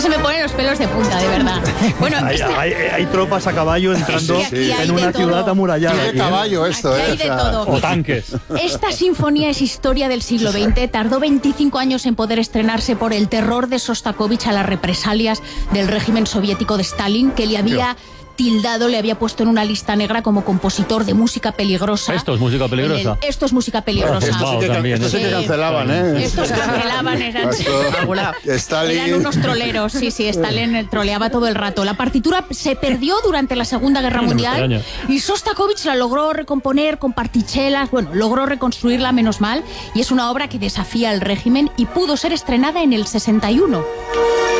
que se me ponen los pelos de punta, de verdad. Bueno, hay tropas a caballo entrando en una ciudad amurallada. ¿Qué caballo esto, hay de todo. O tanques. Esta sinfonía es historia del siglo XX. Tardó 25 años en poder estrenarse por el terror de Sostakovich a las represalias del régimen soviético de Stalin, que le había tildado, le había puesto en una lista negra como compositor de música peligrosa. Esto es música peligrosa. Esto es música peligrosa. Esto sí que cancelaban, ¿eh? Estos cancelaban, eran unos troleros. Sí, Stalin troleaba todo el rato. La partitura se perdió durante la Segunda Guerra Mundial y Sostakovich la logró recomponer con partichelas. Bueno, logró reconstruirla, menos mal, y es una obra que desafía al régimen y pudo ser estrenada en el 61.